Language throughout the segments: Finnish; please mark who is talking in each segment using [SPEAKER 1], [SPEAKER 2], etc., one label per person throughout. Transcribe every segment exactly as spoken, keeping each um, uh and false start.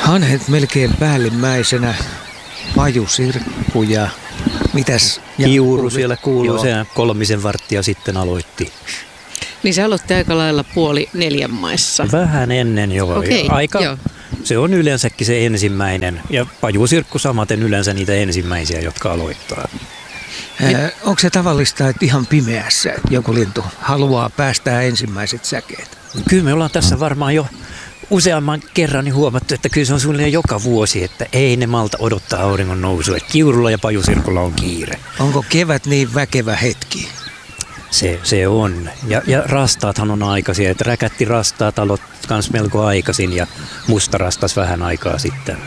[SPEAKER 1] Hanhet melkein päällimmäisenä, pajusirkku ja mitäs? Ja
[SPEAKER 2] kiuru siellä kuuluu, se kolmisen varttia sitten aloitti.
[SPEAKER 3] Niin se aloitti aika lailla puoli neljän maissa.
[SPEAKER 2] Vähän ennen joo.
[SPEAKER 3] Okei,
[SPEAKER 2] aika,
[SPEAKER 3] joo.
[SPEAKER 2] Se on yleensäkin se ensimmäinen ja pajusirkku samaten yleensä niitä ensimmäisiä, jotka aloittaa.
[SPEAKER 1] Ää, onko se tavallista, että ihan pimeässä joku lintu haluaa päästää ensimmäiset säkeet?
[SPEAKER 2] Kyllä me ollaan tässä varmaan jo useamman kerran niin huomattu, että kyllä se on suunnilleen joka vuosi, että ei ne malta odottaa auringon nousua. Että kiurulla ja pajusirkulla on kiire.
[SPEAKER 1] Onko kevät niin väkevä hetki?
[SPEAKER 2] Se, se on. Ja, ja rastaathan on aikaisia. Että räkätti rastaat aloit kans melko aikaisin ja musta rastas vähän aikaa sitten.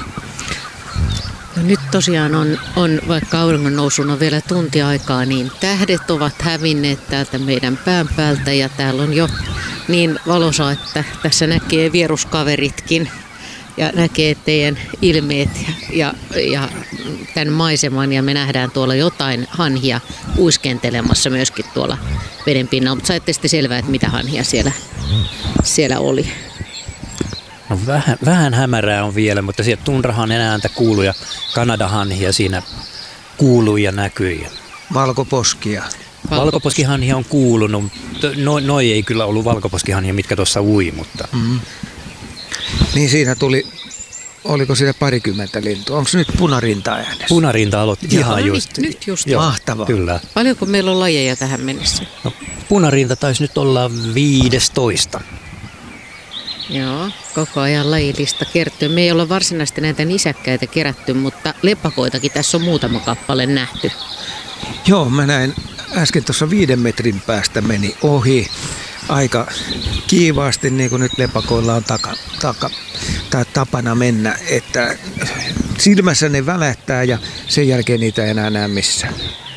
[SPEAKER 3] No nyt tosiaan on, on, vaikka auringon nousun on vielä tunti aikaa, niin tähdet ovat hävinneet täältä meidän pään päältä ja täällä on jo niin valoisa, että tässä näkee vieruskaveritkin ja näkee teidän ilmeet ja, ja tämän maiseman ja me nähdään tuolla jotain hanhia uiskentelemassa myöskin tuolla veden pinnalla, mutta saitte sitten selvää, että mitä hanhia siellä, siellä oli.
[SPEAKER 2] No vähän, vähän hämärää on vielä, mutta sieltä tundrahan ääntä kuului ja kanadahanhia siinä kuului ja näkyi.
[SPEAKER 1] Valkoposkia.
[SPEAKER 2] Valkoposkihanhia on kuulunut. No, noi ei kyllä ollut valkoposkihanhia, mitkä tuossa ui, mutta...
[SPEAKER 1] Mm-hmm. Niin siinä tuli, oliko siinä parikymmentä lintua? Onko nyt punarinta äänessä?
[SPEAKER 2] Punarinta aloitti ihan
[SPEAKER 3] no,
[SPEAKER 2] just.
[SPEAKER 3] Nyt, nyt just.
[SPEAKER 2] Joo,
[SPEAKER 1] mahtavaa.
[SPEAKER 2] Kyllä.
[SPEAKER 3] Paljonko meillä on lajeja tähän mennessä?
[SPEAKER 2] No, punarinta taisi nyt olla viisitoista.
[SPEAKER 3] Joo, koko ajan lajilista kertyy. Me ei olla varsinaisesti näitä nisäkkäitä kerätty, mutta lepakoitakin tässä on muutama kappale nähty.
[SPEAKER 1] Joo, mä näin äsken tuossa viiden metrin päästä meni ohi aika kiivaasti, niin kuin nyt lepakoilla on taka, taka, tai tapana mennä, että silmässä ne välähtää ja sen jälkeen niitä ei enää näe missään.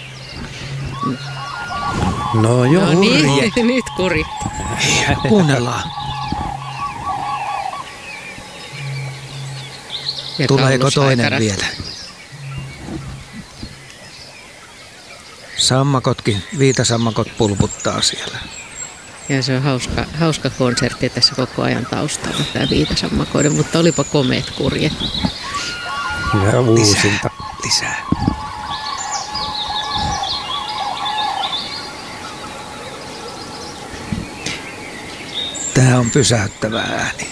[SPEAKER 2] No joo,
[SPEAKER 3] no niin, nyt kuri.
[SPEAKER 1] Kuunnellaan.
[SPEAKER 3] Ja
[SPEAKER 1] tuleeko toinen
[SPEAKER 3] kaulushaikara
[SPEAKER 1] vielä? Sammakotkin, viitasammakot pulputtaa siellä.
[SPEAKER 3] Ja se on hauska, hauska konsertti tässä koko ajan taustalla, tämä viitasammakoiden, mutta olipa komeet kurjet.
[SPEAKER 2] Ja uusinta.
[SPEAKER 1] Lisää, lisää. Tämä on pysäyttävä ääni.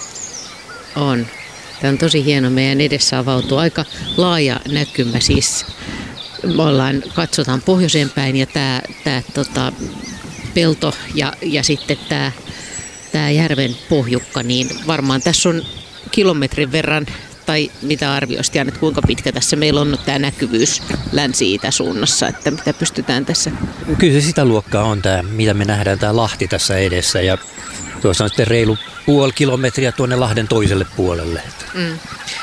[SPEAKER 3] On. Tämä on tosi hieno. Meidän edessä avautuu aika laaja näkymä. Siis me ollaan, katsotaan pohjoiseen päin ja tämä, tämä tota, pelto ja, ja sitten tämä, tämä järven pohjukka, niin varmaan tässä on kilometrin verran, tai mitä arvioista, että kuinka pitkä tässä meillä on nyt tämä näkyvyys länsi-itä-suunnassa, että mitä pystytään tässä.
[SPEAKER 2] Kyllä se sitä luokkaa on tämä, mitä me nähdään, tämä Lahti tässä edessä ja tuossa on sitten reilu puoli kilometriä tuonne Lahden toiselle puolelle.
[SPEAKER 3] Mm.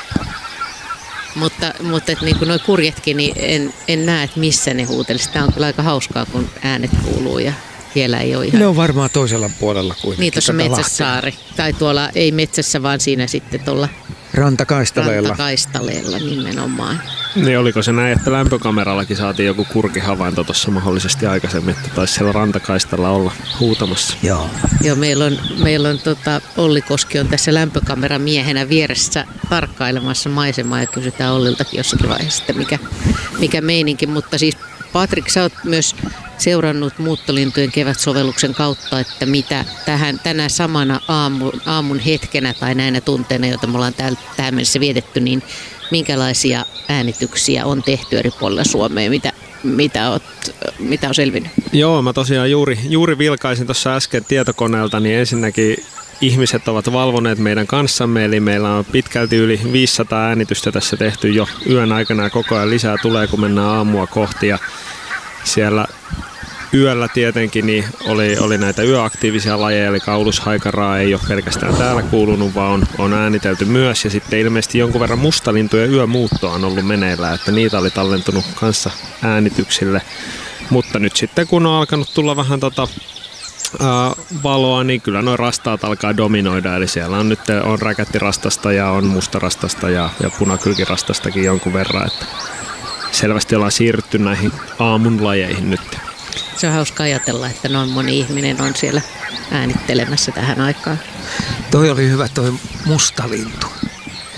[SPEAKER 3] Mutta, mutta niin kuin nuo kurjetkin, niin en, en näe, että missä ne huutelisivat. Tämä on kyllä aika hauskaa, kun äänet kuuluu ja vielä ei ole ihan...
[SPEAKER 1] Ne on varmaan toisella puolella kuitenkin.
[SPEAKER 3] Niin, tuossa Metsäsaari. Tai tuolla, ei metsässä, vaan siinä sitten tuolla...
[SPEAKER 1] Rantakaistaleella.
[SPEAKER 3] Rantakaistaleella nimenomaan.
[SPEAKER 4] Niin oliko se näin, että lämpökamerallakin saatiin joku kurkihavainto tuossa mahdollisesti aikaisemmin, että taisi siellä rantakaistalla olla huutamassa?
[SPEAKER 1] Joo.
[SPEAKER 3] Joo, meillä on, meillä on tota, Olli Koski on tässä lämpökameran miehenä vieressä tarkkailemassa maisemaa ja kysytään Olliltakin jossakin vaiheessa, että mikä, mikä meininki. Mutta siis Patrik, sä oot myös seurannut muuttolintujen kevätsovelluksen kautta, että mitä tähän, tänä samana aamu, aamun hetkenä tai näinä tunteina, joita me ollaan täällä, tähän mennessä vietetty, niin minkälaisia äänityksiä on tehty eri puolilla Suomea, mitä, mitä, oot, mitä on selvinnyt?
[SPEAKER 4] Joo, mä tosiaan juuri, juuri vilkaisin tuossa äsken tietokoneelta, niin ensinnäkin ihmiset ovat valvoneet meidän kanssamme, eli meillä on pitkälti yli viisisataa äänitystä tässä tehty jo yön aikana ja koko ajan lisää tulee, kun mennään aamua kohti ja siellä yöllä tietenkin niin oli, oli näitä yöaktiivisia lajeja, eli kaulushaikaraa ei ole pelkästään täällä kuulunut, vaan on, on äänitelty myös. Ja sitten ilmeisesti jonkun verran mustalintuja yömuuttoa on ollut meneillään, että niitä oli tallentunut kanssa äänityksille. Mutta nyt sitten kun on alkanut tulla vähän tota, ää, valoa, niin kyllä nuo rastaat alkaa dominoida. Eli siellä on nyt on räkättirastasta ja on mustarastasta ja, ja punakylkirastastakin jonkun verran. Että selvästi ollaan siirrytty näihin aamun lajeihin nyt.
[SPEAKER 3] Se on hauska ajatella, että noin moni ihminen on siellä äänittelemässä tähän aikaan.
[SPEAKER 1] Toi oli hyvä toi mustalintu.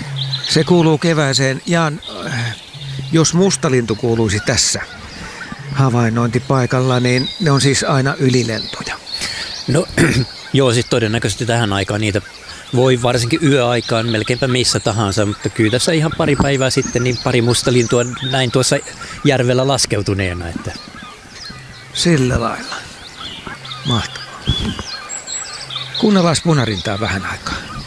[SPEAKER 1] Se kuuluu kevääseen. Jaan, jos mustalintu kuuluisi tässä havainnointipaikalla, niin ne on siis aina ylilentoja.
[SPEAKER 2] No joo, siis todennäköisesti tähän aikaan niitä voi varsinkin yöaikaan melkeinpä missä tahansa, mutta kyllä tässä ihan pari päivää sitten niin pari mustalintua näin tuossa järvellä laskeutuneena. Että...
[SPEAKER 1] Sillä lailla. Mahtavaa. Kuunnellaan punarintaa vähän aikaa.